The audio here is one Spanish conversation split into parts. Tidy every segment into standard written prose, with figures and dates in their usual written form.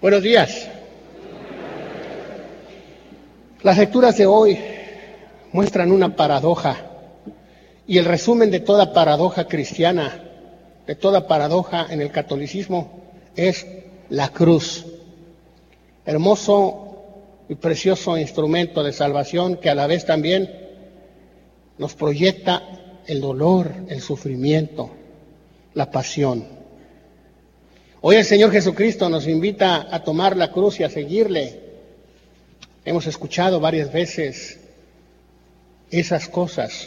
Buenos días. Las lecturas de hoy muestran una paradoja, y el resumen de toda paradoja cristiana, de toda paradoja en el catolicismo, es la cruz. Hermoso y precioso instrumento de salvación que a la vez también nos proyecta el dolor, el sufrimiento, la pasión. Hoy el Señor Jesucristo nos invita a tomar la cruz y a seguirle. Hemos escuchado varias veces esas cosas.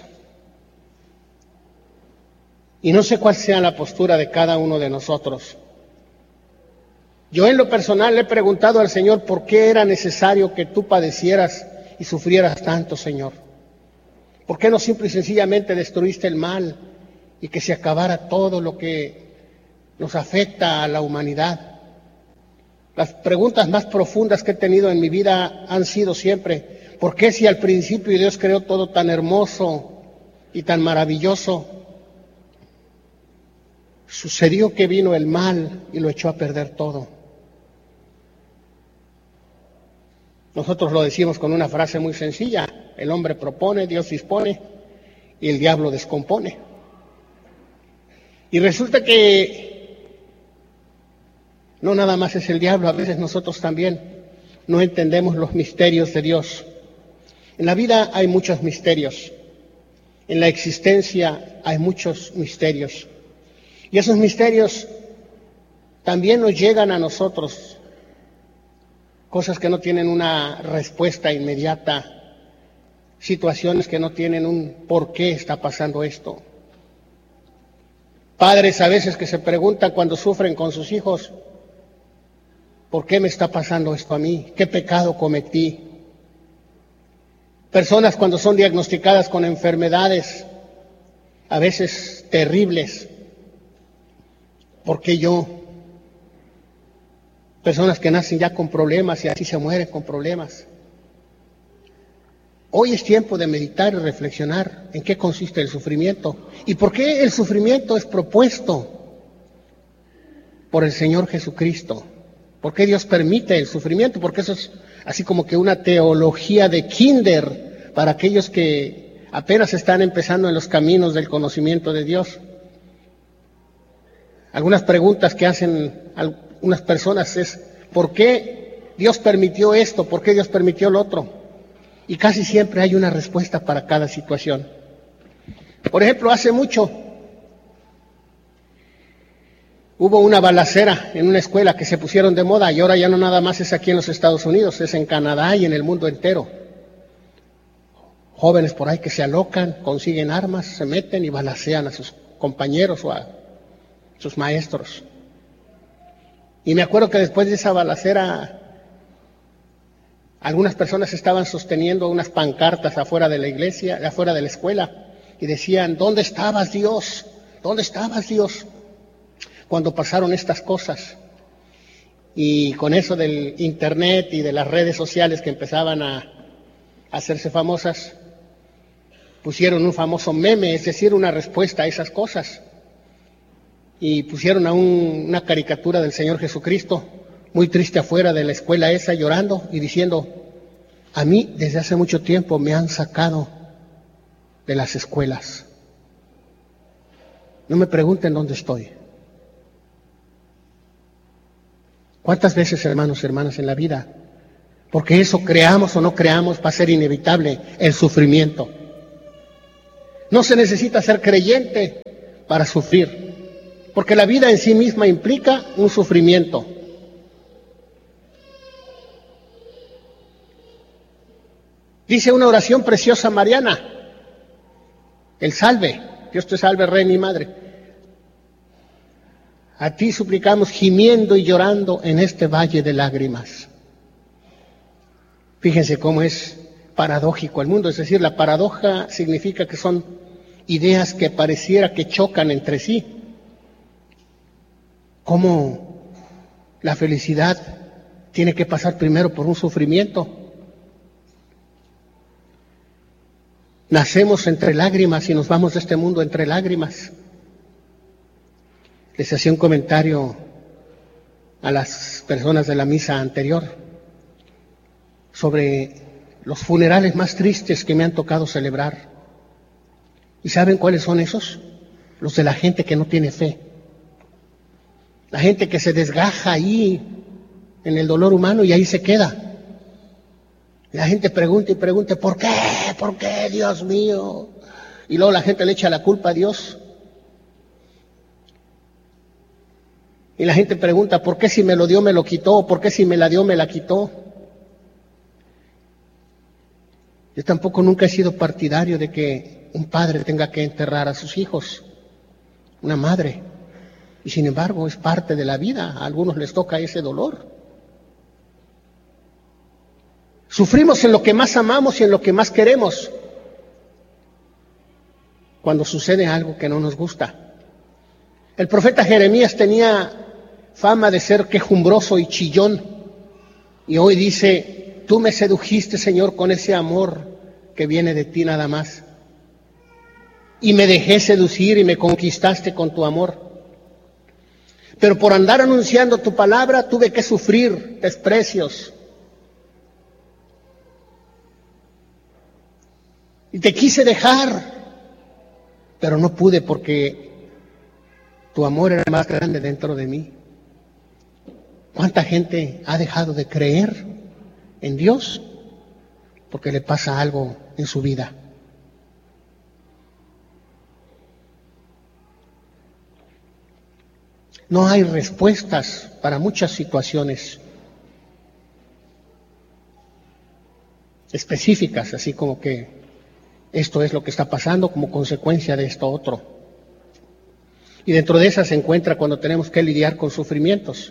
Y no sé cuál sea la postura de cada uno de nosotros. Yo en lo personal le he preguntado al Señor por qué era necesario que tú padecieras y sufrieras tanto, Señor. ¿Por qué no simple y sencillamente destruiste el mal y que se acabara todo lo que nos afecta a la humanidad? Las preguntas más profundas que he tenido en mi vida han sido siempre, ¿por qué si al principio Dios creó todo tan hermoso y tan maravilloso, sucedió que vino el mal y lo echó a perder todo? Nosotros lo decimos con una frase muy sencilla: el hombre propone, Dios dispone y el diablo descompone. Y resulta que no nada más es el diablo, a veces nosotros también no entendemos los misterios de Dios. En la vida hay muchos misterios, en la existencia hay muchos misterios. Y esos misterios también nos llegan a nosotros, cosas que no tienen una respuesta inmediata, situaciones que no tienen un por qué está pasando esto. Padres a veces que se preguntan cuando sufren con sus hijos, ¿por qué me está pasando esto a mí? ¿Qué pecado cometí? Personas cuando son diagnosticadas con enfermedades, a veces terribles, ¿por qué yo? Personas que nacen ya con problemas y así se mueren con problemas. Hoy es tiempo de meditar y reflexionar en qué consiste el sufrimiento y por qué el sufrimiento es propuesto por el Señor Jesucristo. ¿Por qué Dios permite el sufrimiento? Porque eso es así como que una teología de kinder para aquellos que apenas están empezando en los caminos del conocimiento de Dios. Algunas preguntas que hacen algunas personas es: ¿por qué Dios permitió esto? ¿Por qué Dios permitió lo otro? Y casi siempre hay una respuesta para cada situación. Por ejemplo, hace mucho hubo una balacera en una escuela que se pusieron de moda, y ahora ya no nada más es aquí en los Estados Unidos, es en Canadá y en el mundo entero. Jóvenes por ahí que se alocan, consiguen armas, se meten y balacean a sus compañeros o a sus maestros. Y me acuerdo que después de esa balacera, algunas personas estaban sosteniendo unas pancartas afuera de la iglesia, afuera de la escuela, y decían: ¿dónde estabas, Dios? ¿Dónde estabas, Dios?, cuando pasaron estas cosas. Y con eso del internet y de las redes sociales que empezaban a hacerse famosas, pusieron un famoso meme, es decir, una respuesta a esas cosas. Y pusieron a una caricatura del Señor Jesucristo, muy triste afuera de la escuela esa, llorando y diciendo: a mí desde hace mucho tiempo me han sacado de las escuelas. No me pregunten dónde estoy. ¿Cuántas veces, hermanos y hermanas, en la vida, porque eso creamos o no creamos, va a ser inevitable el sufrimiento? No se necesita ser creyente para sufrir, porque la vida en sí misma implica un sufrimiento. Dice una oración preciosa mariana, el salve: Dios te salve, Reina y Madre. A ti suplicamos gimiendo y llorando en este valle de lágrimas. Fíjense cómo es paradójico el mundo, es decir, la paradoja significa que son ideas que pareciera que chocan entre sí. Cómo la felicidad tiene que pasar primero por un sufrimiento. Nacemos entre lágrimas y nos vamos de este mundo entre lágrimas. Les hacía un comentario a las personas de la misa anterior sobre los funerales más tristes que me han tocado celebrar. ¿Y saben cuáles son esos? Los de la gente que no tiene fe. La gente que se desgaja ahí en el dolor humano y ahí se queda. Y la gente pregunta y pregunta, ¿por qué? ¿Por qué, Dios mío? Y luego la gente le echa la culpa a Dios. Y la gente pregunta, ¿por qué si me lo dio me lo quitó? ¿Por qué si me la dio me la quitó? Yo tampoco nunca he sido partidario de que un padre tenga que enterrar a sus hijos, una madre. Y sin embargo es parte de la vida, a algunos les toca ese dolor. Sufrimos en lo que más amamos y en lo que más queremos cuando sucede algo que no nos gusta. El profeta Jeremías tenía fama de ser quejumbroso y chillón, y hoy dice, tú me sedujiste, Señor, con ese amor que viene de ti nada más, y me dejé seducir y me conquistaste con tu amor. Pero por andar anunciando tu palabra tuve que sufrir desprecios. Y te quise dejar, pero no pude porque tu amor era más grande dentro de mí. ¿Cuánta gente ha dejado de creer en Dios porque le pasa algo en su vida? No hay respuestas para muchas situaciones específicas, así como que esto es lo que está pasando como consecuencia de esto otro. Y dentro de esas se encuentra cuando tenemos que lidiar con sufrimientos.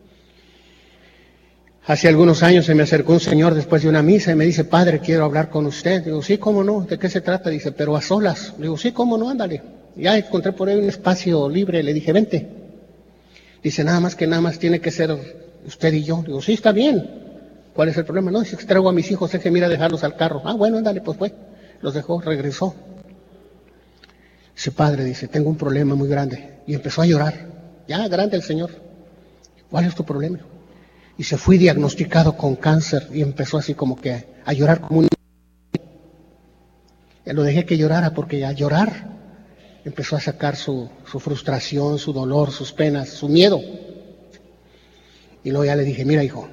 Hace algunos años se me acercó un señor después de una misa y me dice, padre, quiero hablar con usted. Digo, sí, cómo no, ¿de qué se trata? Dice, pero a solas. Digo, sí, cómo no, ándale. Ya encontré por ahí un espacio libre, le dije, vente. Dice, nada más tiene que ser usted y yo. Digo, sí, está bien. ¿Cuál es el problema? No, dice que traigo a mis hijos, es que mira dejarlos al carro. Ah, bueno, ándale, pues fue. Los dejó, regresó. Dice, padre, dice, tengo un problema muy grande. Y empezó a llorar. Ya, grande el señor. ¿Cuál es tu problema? Y se fue diagnosticado con cáncer y empezó así como que a llorar como un niño. Ya lo dejé que llorara porque al llorar empezó a sacar su frustración, su dolor, sus penas, su miedo. Y luego ya le dije, mira hijo,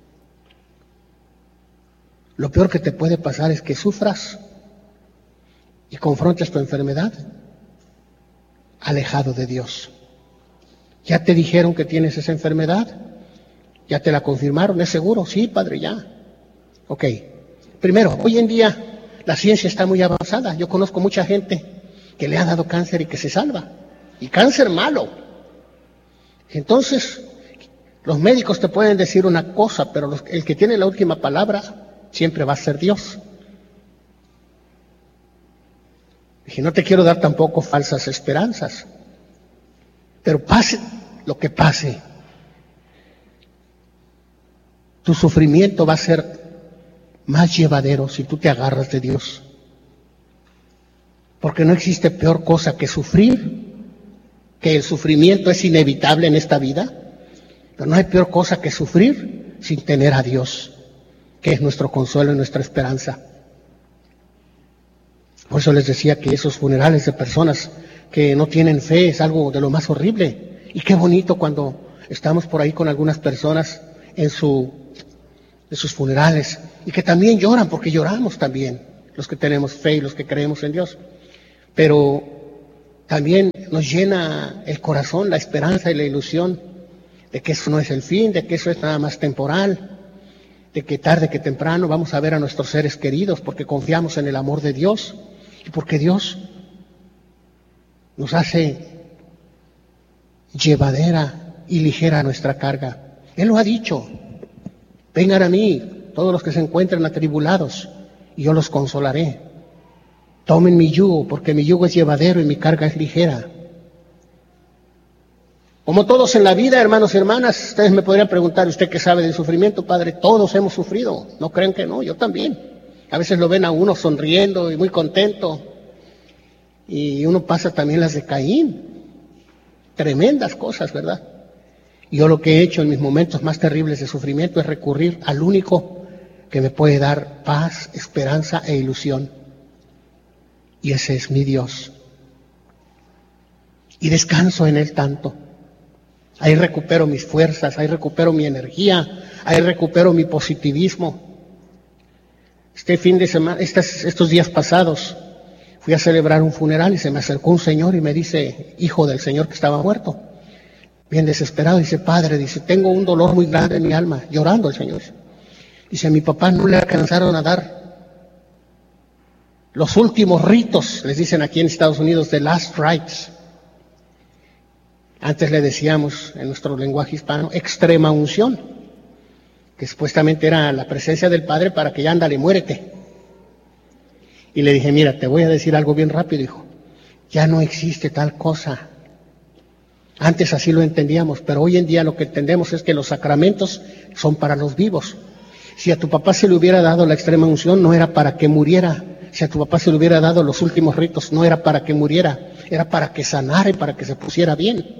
lo peor que te puede pasar es que sufras y confrontes tu enfermedad alejado de Dios. ¿Ya te dijeron que tienes esa enfermedad? ¿Ya te la confirmaron? ¿Es seguro? Sí, padre, ya. Ok. Primero, hoy en día la ciencia está muy avanzada. Yo conozco mucha gente que le ha dado cáncer y que se salva. Y cáncer malo. Entonces, los médicos te pueden decir una cosa, pero el que tiene la última palabra siempre va a ser Dios. Dije, no te quiero dar tampoco falsas esperanzas. Pero pase lo que pase, tu sufrimiento va a ser más llevadero si tú te agarras de Dios. Porque no existe peor cosa que sufrir, que el sufrimiento es inevitable en esta vida, pero no hay peor cosa que sufrir sin tener a Dios, que es nuestro consuelo y nuestra esperanza. Por eso les decía que esos funerales de personas que no tienen fe es algo de lo más horrible. Y qué bonito cuando estamos por ahí con algunas personas en sus funerales y que también lloran, porque lloramos también, los que tenemos fe y los que creemos en Dios. Pero también nos llena el corazón la esperanza y la ilusión de que eso no es el fin, de que eso es nada más temporal, de que tarde que temprano vamos a ver a nuestros seres queridos porque confiamos en el amor de Dios y porque Dios nos hace llevadera y ligera nuestra carga. Él lo ha dicho, vengan a mí todos los que se encuentran atribulados y yo los consolaré. Tomen mi yugo porque mi yugo es llevadero y mi carga es ligera. Como todos en la vida, hermanos y hermanas, ustedes me podrían preguntar, ¿usted qué sabe del sufrimiento, padre? Todos hemos sufrido, ¿no creen que no? Yo también. A veces lo ven a uno sonriendo y muy contento. Y uno pasa también las de Caín. Tremendas cosas, ¿verdad? Yo lo que he hecho en mis momentos más terribles de sufrimiento es recurrir al único que me puede dar paz, esperanza e ilusión. Y ese es mi Dios. Y descanso en Él tanto. Ahí recupero mis fuerzas, ahí recupero mi energía, ahí recupero mi positivismo. Este fin de semana, estos días pasados, fui a celebrar un funeral y se me acercó un señor y me dice, hijo del señor que estaba muerto, bien desesperado, dice, padre, dice, tengo un dolor muy grande en mi alma, llorando el señor. Dice, a mi papá no le alcanzaron a dar los últimos ritos, les dicen aquí en Estados Unidos, the last rites. Antes le decíamos, en nuestro lenguaje hispano, extrema unción, que supuestamente era la presencia del Padre para que ya ándale, muérete. Y le dije, mira, te voy a decir algo bien rápido, hijo. Ya no existe tal cosa. Antes así lo entendíamos, pero hoy en día lo que entendemos es que los sacramentos son para los vivos. Si a tu papá se le hubiera dado la extrema unción, no era para que muriera. Si a tu papá se le hubiera dado los últimos ritos, no era para que muriera, era para que sanara y para que se pusiera bien.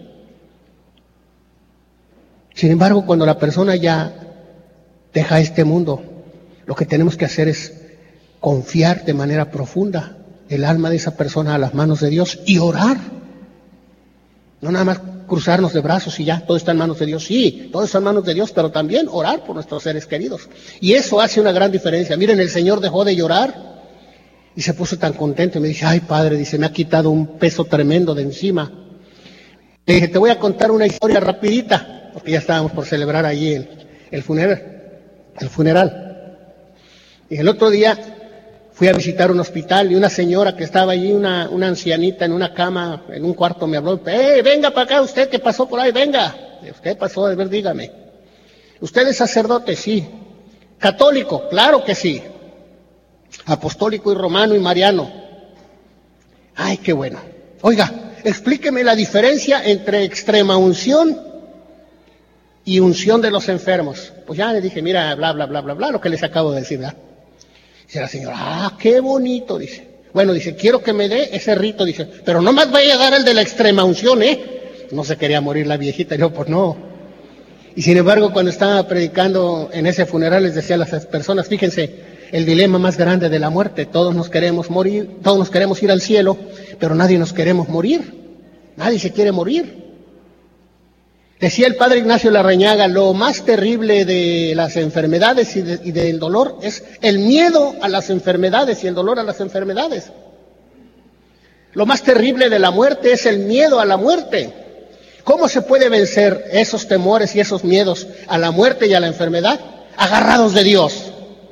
Sin embargo, cuando la persona ya deja este mundo, lo que tenemos que hacer es confiar de manera profunda el alma de esa persona a las manos de Dios y orar. No nada más cruzarnos de brazos y ya, todo está en manos de Dios. Sí, todo está en manos de Dios, pero también orar por nuestros seres queridos. Y eso hace una gran diferencia. Miren, el Señor dejó de llorar y se puso tan contento y me dice, ay Padre, dice, me ha quitado un peso tremendo de encima. Le dije, te voy a contar una historia rapidita, porque ya estábamos por celebrar allí el funeral. Y el otro día fui a visitar un hospital y una señora que estaba allí, una ancianita en una cama, en un cuarto, me habló, venga para acá, usted que pasó por ahí, venga. ¿Usted pasó? A ver, dígame. ¿Usted es sacerdote? Sí. ¿Católico? Claro que sí. Apostólico y romano y mariano. Ay, qué bueno. Oiga, explíqueme la diferencia entre extrema unción y unción de los enfermos. Pues ya le dije, mira, bla, bla, bla, bla, bla, lo que les acabo de decir, ¿verdad? Dice la señora, qué bonito, dice. Bueno, dice, quiero que me dé ese rito, dice, pero no más vaya a dar el de la extrema unción, ¿eh? No se quería morir la viejita, yo, pues no. Y sin embargo, cuando estaba predicando en ese funeral, les decía a las personas, fíjense, el dilema más grande de la muerte, todos nos queremos morir, todos nos queremos ir al cielo, pero nadie nos queremos morir, nadie se quiere morir. Decía el padre Ignacio Larrañaga, lo más terrible de las enfermedades y del dolor es el miedo a las enfermedades y el dolor a las enfermedades. Lo más terrible de la muerte es el miedo a la muerte. ¿Cómo se puede vencer esos temores y esos miedos a la muerte y a la enfermedad? Agarrados de Dios.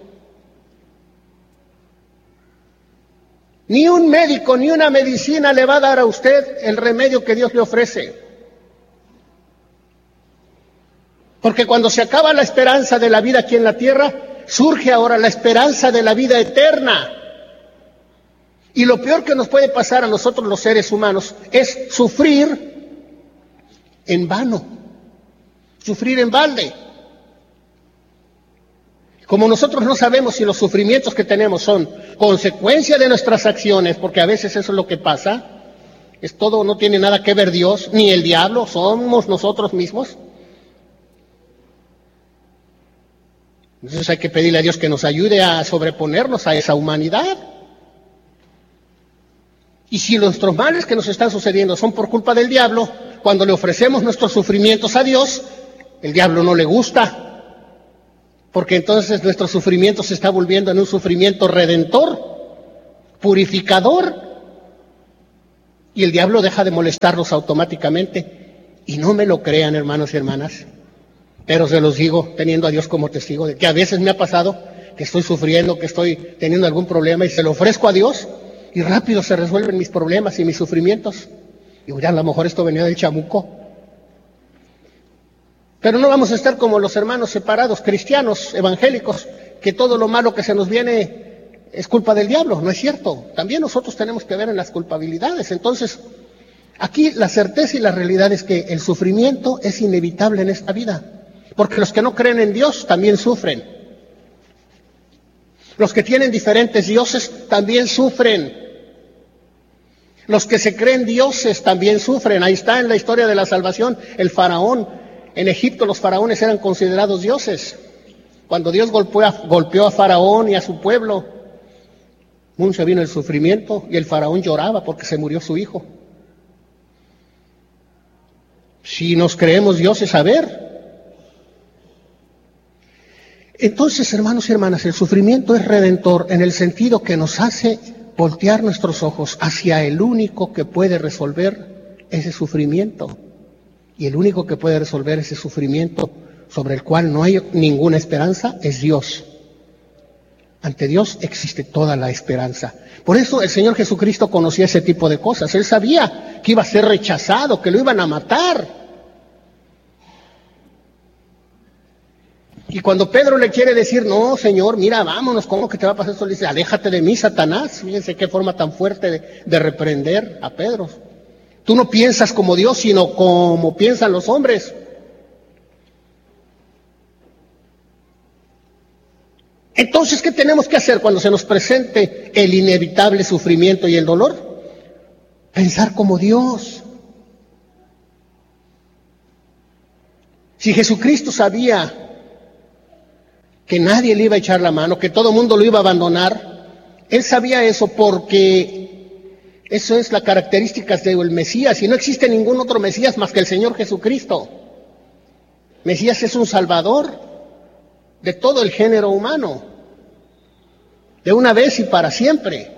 Ni un médico ni una medicina le va a dar a usted el remedio que Dios le ofrece. Porque cuando se acaba la esperanza de la vida aquí en la tierra, surge ahora la esperanza de la vida eterna. Y lo peor que nos puede pasar a nosotros los seres humanos es sufrir en vano, sufrir en balde. Como nosotros no sabemos si los sufrimientos que tenemos son consecuencia de nuestras acciones, porque a veces eso es lo que pasa, es todo, no tiene nada que ver Dios, ni el diablo, somos nosotros mismos. Entonces hay que pedirle a Dios que nos ayude a sobreponernos a esa humanidad. Y si nuestros males que nos están sucediendo son por culpa del diablo, cuando le ofrecemos nuestros sufrimientos a Dios, el diablo no le gusta. Porque entonces nuestro sufrimiento se está volviendo en un sufrimiento redentor, purificador. Y el diablo deja de molestarlos automáticamente. Y no me lo crean, hermanos y hermanas. Pero se los digo, teniendo a Dios como testigo, de que a veces me ha pasado que estoy sufriendo, que estoy teniendo algún problema y se lo ofrezco a Dios y rápido se resuelven mis problemas y mis sufrimientos. Y ya a lo mejor esto venía del chamuco. Pero no vamos a estar como los hermanos separados, cristianos, evangélicos, que todo lo malo que se nos viene es culpa del diablo. No es cierto. También nosotros tenemos que ver en las culpabilidades. Entonces, aquí la certeza y la realidad es que el sufrimiento es inevitable en esta vida. Porque los que no creen en Dios también sufren. Los que tienen diferentes dioses también sufren. Los que se creen dioses también sufren. Ahí está en la historia de la salvación el faraón En Egipto los faraones eran considerados dioses. Cuando Dios golpeó a Faraón y a su pueblo, se vino el sufrimiento y el faraón lloraba porque se murió su hijo. Si nos creemos dioses, a ver. Entonces, hermanos y hermanas, el sufrimiento es redentor en el sentido que nos hace voltear nuestros ojos hacia el único que puede resolver ese sufrimiento. Y el único que puede resolver ese sufrimiento sobre el cual no hay ninguna esperanza es Dios. Ante Dios existe toda la esperanza. Por eso el Señor Jesucristo conocía ese tipo de cosas. Él sabía que iba a ser rechazado, que lo iban a matar. Y cuando Pedro le quiere decir, no, Señor, mira, vámonos, ¿cómo que te va a pasar esto? Le dice, aléjate de mí, Satanás. Fíjense qué forma tan fuerte de reprender a Pedro. Tú no piensas como Dios, sino como piensan los hombres. Entonces, ¿qué tenemos que hacer cuando se nos presente el inevitable sufrimiento y el dolor? Pensar como Dios. Si Jesucristo sabía que nadie le iba a echar la mano, que todo el mundo lo iba a abandonar, Él sabía eso porque eso es la característica del Mesías, y no existe ningún otro Mesías más que el Señor Jesucristo. Mesías es un salvador de todo el género humano, de una vez y para siempre.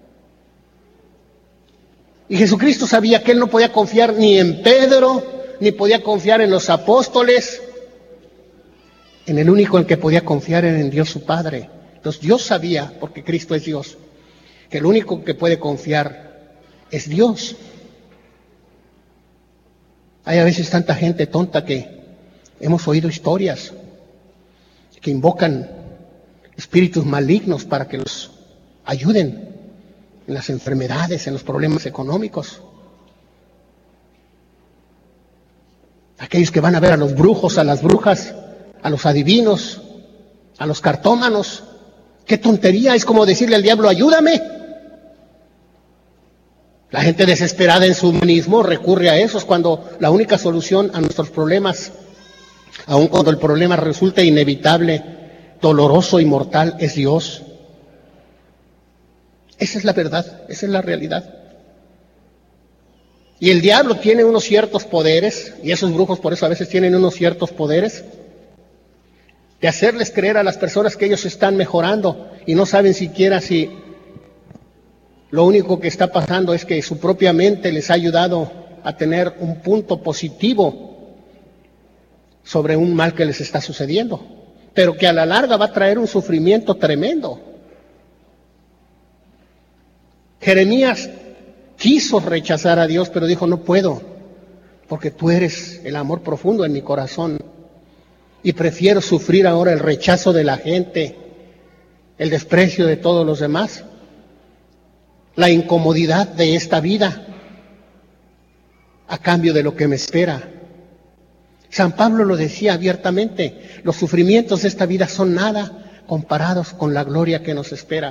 Y Jesucristo sabía que Él no podía confiar ni en Pedro, ni podía confiar en los apóstoles. En el único en que podía confiar era en Dios su Padre. Entonces Dios sabía, porque Cristo es Dios, que el único que puede confiar es Dios. Hay a veces tanta gente tonta que hemos oído historias que invocan espíritus malignos para que los ayuden en las enfermedades, en los problemas económicos. Aquellos que van a ver a los brujos, a las brujas, a los adivinos, a los cartómanos. ¡Qué tontería! Es como decirle al diablo, ayúdame. La gente desesperada en su humanismo recurre a eso, es cuando la única solución a nuestros problemas, aun cuando el problema resulte inevitable, doloroso y mortal, es Dios. Esa es la verdad, esa es la realidad. Y el diablo tiene unos ciertos poderes, y esos brujos por eso a veces tienen unos ciertos poderes, de hacerles creer a las personas que ellos están mejorando y no saben siquiera si lo único que está pasando es que su propia mente les ha ayudado a tener un punto positivo sobre un mal que les está sucediendo, pero que a la larga va a traer un sufrimiento tremendo. Jeremías quiso rechazar a Dios, pero dijo, no puedo, porque tú eres el amor profundo en mi corazón. Y prefiero sufrir ahora el rechazo de la gente, el desprecio de todos los demás, la incomodidad de esta vida, a cambio de lo que me espera. San Pablo lo decía abiertamente, los sufrimientos de esta vida son nada comparados con la gloria que nos espera.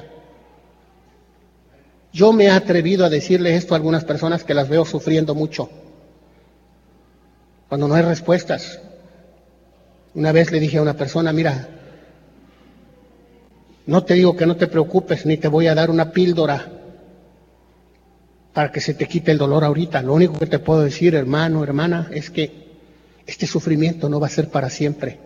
Yo me he atrevido a decirle esto a algunas personas que las veo sufriendo mucho, cuando no hay respuestas. Una vez le dije a una persona, mira, no te digo que no te preocupes, ni te voy a dar una píldora para que se te quite el dolor ahorita. Lo único que te puedo decir, hermano, hermana, es que este sufrimiento no va a ser para siempre.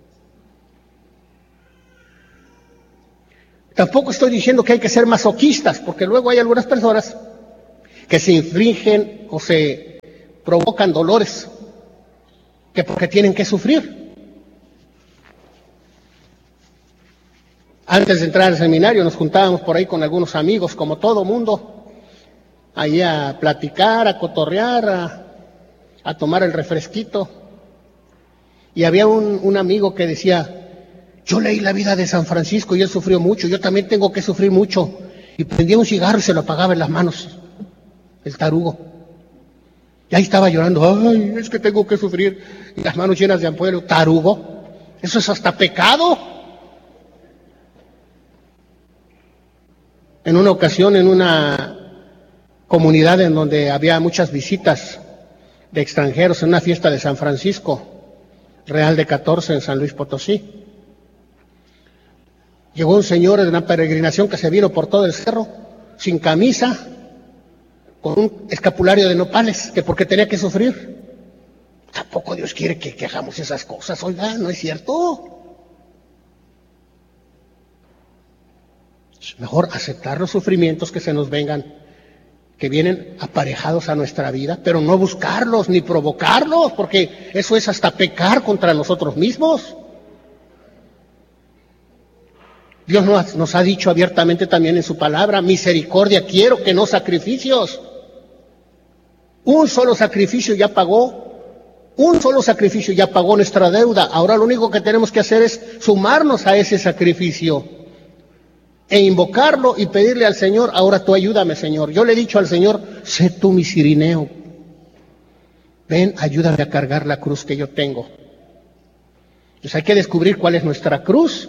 Tampoco estoy diciendo que hay que ser masoquistas, porque luego hay algunas personas que se infligen o se provocan dolores que porque tienen que sufrir. Antes de entrar al seminario nos juntábamos por ahí con algunos amigos, como todo mundo, ahí a platicar, a cotorrear, a tomar el refresquito. Y había un amigo que decía, yo leí la vida de San Francisco y él sufrió mucho, yo también tengo que sufrir mucho. Y prendía un cigarro y se lo apagaba en las manos, el tarugo. Y ahí estaba llorando, ay, es que tengo que sufrir, y las manos llenas de ampollas, tarugo. Eso es hasta pecado. En una ocasión, en una comunidad en donde había muchas visitas de extranjeros, en una fiesta de San Francisco, Real de 14 en San Luis Potosí. Llegó un señor de una peregrinación que se vino por todo el cerro, sin camisa, con un escapulario de nopales, que porque tenía que sufrir. Tampoco Dios quiere que hagamos esas cosas, oiga, ¿no es cierto? Es mejor aceptar los sufrimientos que se nos vengan, que vienen aparejados a nuestra vida, pero no buscarlos ni provocarlos, porque eso es hasta pecar contra nosotros mismos. Dios nos ha dicho abiertamente también en su palabra: misericordia quiero, que no sacrificios. Un solo sacrificio ya pagó. Un solo sacrificio ya pagó nuestra deuda. Ahora lo único que tenemos que hacer es sumarnos a ese sacrificio e invocarlo y pedirle al Señor: ahora tú ayúdame, Señor. Yo le he dicho al Señor: sé tú mi cirineo. Ven, ayúdame a cargar la cruz que yo tengo. Pues hay que descubrir cuál es nuestra cruz,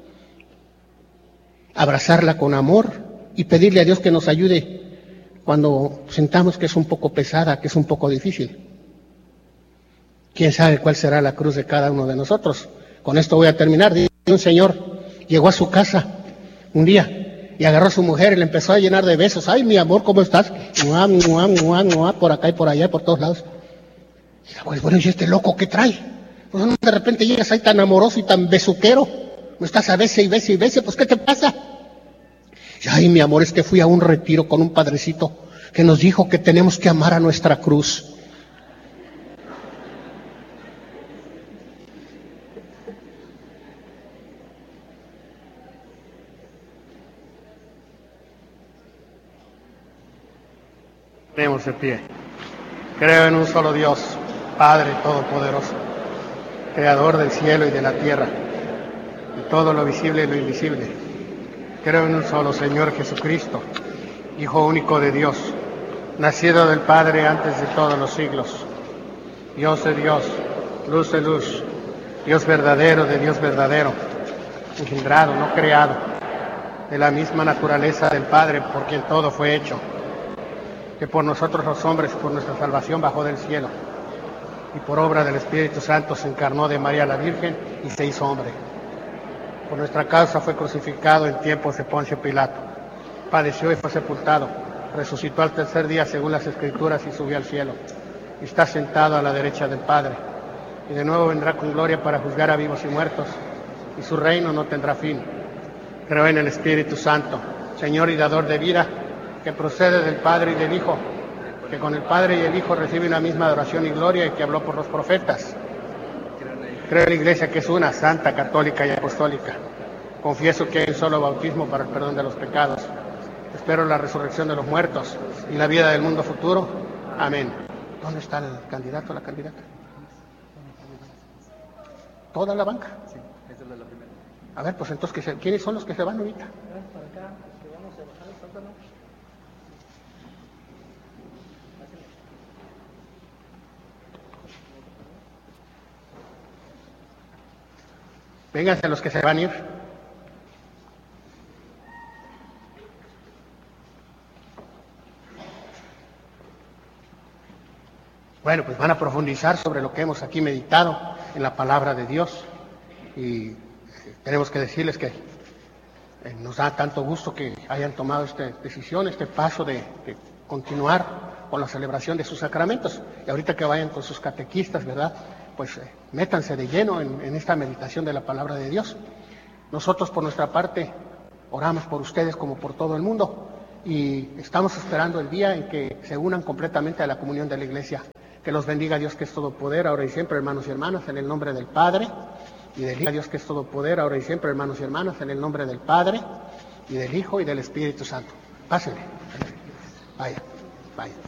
abrazarla con amor y pedirle a Dios que nos ayude cuando sentamos que es un poco pesada, que es un poco difícil. ¿Quién sabe cuál será la cruz de cada uno de nosotros? Con esto voy a terminar. Un señor llegó a su casa un día y agarró a su mujer y le empezó a llenar de besos. Ay, mi amor, ¿cómo estás? Mua, mua, mua, mua, por acá y por allá, por todos lados. Y pues bueno, ¿y este loco qué trae? Pues de repente llegas ahí tan amoroso y tan besuquero. No estás a veces y veces y veces, pues ¿qué te pasa? Y, ay, mi amor, es que fui a un retiro con un padrecito que nos dijo que tenemos que amar a nuestra cruz. Ponemos de pie. Creo en un solo Dios, Padre Todopoderoso, Creador del cielo y de la tierra, y todo lo visible y lo invisible. Creo en un solo Señor Jesucristo, Hijo único de Dios, nacido del Padre antes de todos los siglos, Dios de Dios, luz de luz, Dios verdadero de Dios verdadero, engendrado, no creado, de la misma naturaleza del Padre, por quien todo fue hecho, que por nosotros los hombres, por nuestra salvación, bajó del cielo, y por obra del Espíritu Santo se encarnó de María la Virgen y se hizo hombre. Por nuestra causa fue crucificado en tiempos de Poncio Pilato, padeció y fue sepultado, resucitó al tercer día según las Escrituras y subió al cielo, y está sentado a la derecha del Padre, y de nuevo vendrá con gloria para juzgar a vivos y muertos, y su reino no tendrá fin. Creo en el Espíritu Santo, Señor y dador de vida, que procede del Padre y del Hijo, que con el Padre y el Hijo recibe una misma adoración y gloria, y que habló por los profetas. Creo en la Iglesia, que es una, santa, católica y apostólica. Confieso que hay un solo bautismo para el perdón de los pecados. Espero la resurrección de los muertos y la vida del mundo futuro. Amén. ¿Dónde está el candidato o la candidata? ¿Toda la banca? Sí, esa es la primera. A ver, pues entonces, ¿quiénes son los que se van ahorita? Para acá, que vamos a bajar el sótano. Vénganse los que se van a ir. Bueno, pues van a profundizar sobre lo que hemos aquí meditado en la palabra de Dios. Y tenemos que decirles que nos da tanto gusto que hayan tomado esta decisión, este paso de continuar con la celebración de sus sacramentos. Y ahorita que vayan con sus catequistas, ¿verdad? Pues métanse de lleno en esta meditación de la palabra de Dios. Nosotros, por nuestra parte, oramos por ustedes como por todo el mundo, y estamos esperando el día en que se unan completamente a la comunión de la Iglesia. Que los bendiga Dios, que es todo poder, ahora y siempre, hermanos y hermanas, en el nombre del Padre y del Hijo. Dios, que es todo poder, ahora y siempre, hermanos y hermanas, en el nombre del Padre y del Hijo y del Espíritu Santo. Pásenle. Vaya, vaya.